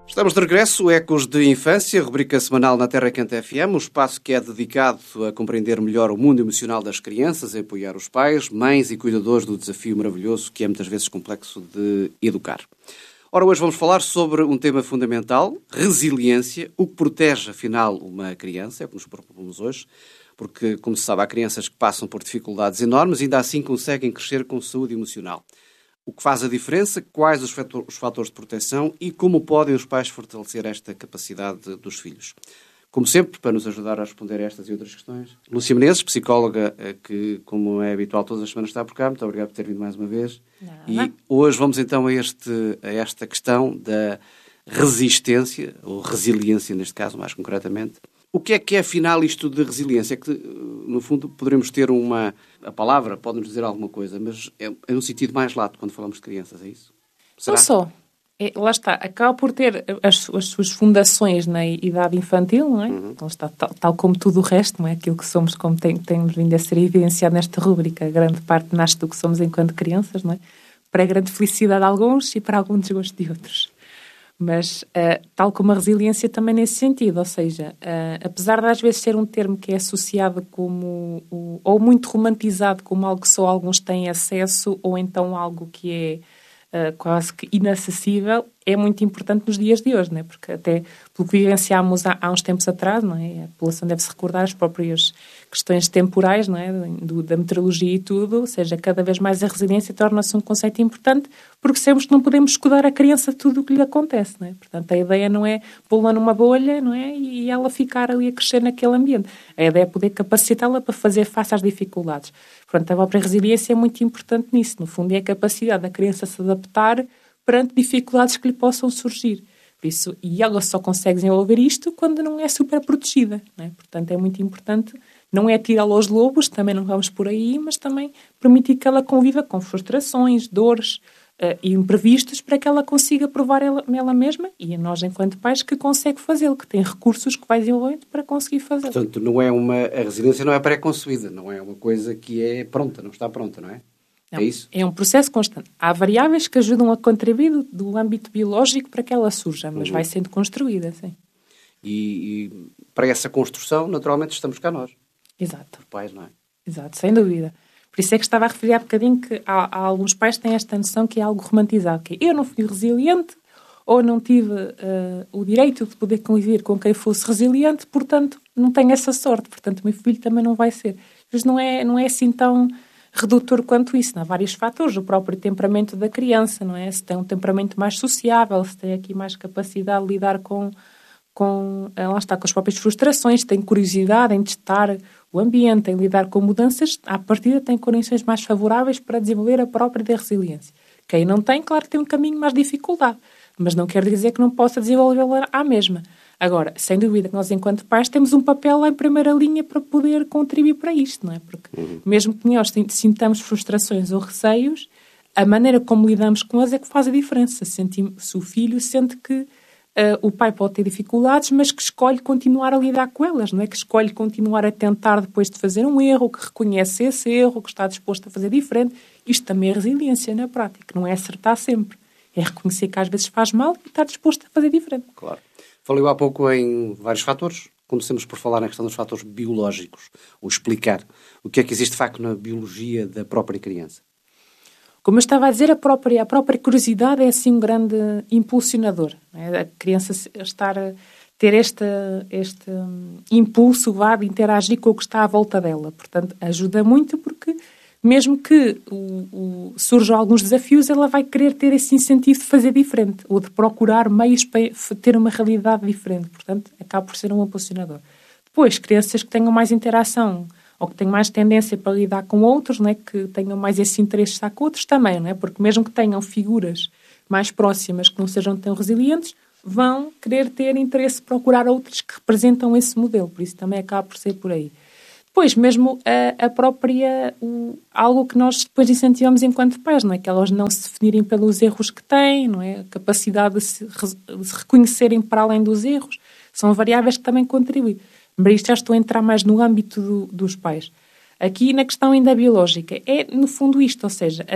Estamos de regresso, Ecos de Infância, rubrica semanal na Terra Quente FM, um espaço que é dedicado a compreender melhor o mundo emocional das crianças, a apoiar os pais, mães e cuidadores do desafio maravilhoso que é muitas vezes complexo de educar. Ora, hoje vamos falar sobre um tema fundamental, resiliência, o que protege, afinal, uma criança, é o que nos propomos hoje, porque, como se sabe, há crianças que passam por dificuldades enormes e ainda assim conseguem crescer com saúde emocional. O que faz a diferença, quais os fatores de proteção e como podem os pais fortalecer esta capacidade dos filhos. Como sempre, para nos ajudar a responder a estas e outras questões, Lúcia Menezes, psicóloga que, como é habitual, todas as semanas está por cá. Muito obrigado por ter vindo mais uma vez. E hoje vamos então a esta questão da resistência, ou resiliência neste caso, mais concretamente. O que é afinal isto de resiliência? É que, no fundo, poderemos ter a palavra pode-nos dizer alguma coisa, mas é um sentido mais lato quando falamos de crianças, é isso? Será? Não só. Lá está. Acaba por ter as suas fundações na idade infantil, não é? Então está tal como tudo o resto, não é? Aquilo que somos, como temos vindo a ser evidenciado nesta rúbrica, a grande parte nasce do que somos enquanto crianças, não é? Para a grande felicidade de alguns e para algum desgosto de outros. Mas, tal como a resiliência também nesse sentido, ou seja, apesar de às vezes ser um termo que é associado como, ou muito romantizado como algo que só alguns têm acesso, ou então algo que é quase que inacessível, é muito importante nos dias de hoje, não é? Porque até pelo que vivenciámos há uns tempos atrás, não é? A população deve-se recordar as próprias questões temporais, não é? Da meteorologia e tudo, ou seja, cada vez mais a resiliência torna-se um conceito importante, porque sabemos que não podemos escudar a criança tudo o que lhe acontece, não é? Portanto, a ideia não é pô-la numa bolha, não é? E ela ficar ali a crescer naquele ambiente. A ideia é poder capacitá-la para fazer face às dificuldades. Portanto, a própria resiliência é muito importante nisso. No fundo, é a capacidade da criança se adaptar perante dificuldades que lhe possam surgir. Por isso, e ela só consegue desenvolver isto quando não é super protegida, não é? Portanto, é muito importante, não é tirá-la aos lobos, também não vamos por aí, mas também permitir que ela conviva com frustrações, dores e imprevistos para que ela consiga provar ela mesma e a nós, enquanto pais, que consegue fazê-lo, que tem recursos que vai desenvolvendo para conseguir fazê-lo. Portanto, a resiliência não é pré-concebida, não é uma coisa que é pronta, não está pronta, não é? Não, é isso? É um processo constante. Há variáveis que ajudam a contribuir do âmbito biológico para que ela surja, mas vai sendo construída, sim. E para essa construção, naturalmente, estamos cá nós. Exato. Os pais, não é? Exato, sem dúvida. Por isso é que estava a referir há bocadinho que há alguns pais que têm esta noção que é algo romantizado, que eu não fui resiliente ou não tive o direito de poder conviver com quem fosse resiliente, portanto, não tenho essa sorte, portanto, o meu filho também não vai ser. Mas não é assim tão redutor quanto isso. Não há vários fatores. O próprio temperamento da criança, não é? Se tem um temperamento mais sociável, se tem aqui mais capacidade de lidar com as próprias frustrações, tem curiosidade em testar o ambiente, em lidar com mudanças, à partida tem condições mais favoráveis para desenvolver a própria resiliência. Quem não tem, claro que tem um caminho mais dificuldade, mas não quer dizer que não possa desenvolvê-la à mesma. Agora, sem dúvida que nós, enquanto pais, temos um papel em primeira linha para poder contribuir para isto, não é? Porque mesmo que nós sintamos frustrações ou receios, a maneira como lidamos com elas é que faz a diferença. Se o filho sente que o pai pode ter dificuldades, mas que escolhe continuar a lidar com elas, não é? Que escolhe continuar a tentar depois de fazer um erro, que reconhece esse erro, que está disposto a fazer diferente. Isto também é resiliência na prática, não é acertar sempre. É reconhecer que às vezes faz mal e estar disposto a fazer diferente. Claro. Falei há pouco em vários fatores. Comecemos por falar na questão dos fatores biológicos, ou explicar o que é que existe de facto na biologia da própria criança. Como eu estava a dizer, a própria curiosidade é assim um grande impulsionador. Não é? A criança ter este impulso de interagir com o que está à volta dela. Portanto, ajuda muito porque mesmo que surjam alguns desafios, ela vai querer ter esse incentivo de fazer diferente ou de procurar meios para ter uma realidade diferente. Portanto, acaba por ser um impulsionador. Depois, crianças que tenham mais interação ou que tenham mais tendência para lidar com outros, não é? Que tenham mais esse interesse de estar com outros também, não é? Porque mesmo que tenham figuras mais próximas que não sejam tão resilientes, vão querer ter interesse em procurar outros que representam esse modelo. Por isso também acaba por ser por aí. Depois, mesmo algo que nós depois incentivamos enquanto pais, não é? Que elas não se definirem pelos erros que têm, não é? A capacidade de se reconhecerem para além dos erros, são variáveis que também contribuem. Mas isto já estou a entrar mais no âmbito dos pais. Aqui, na questão ainda biológica, é no fundo isto, ou seja,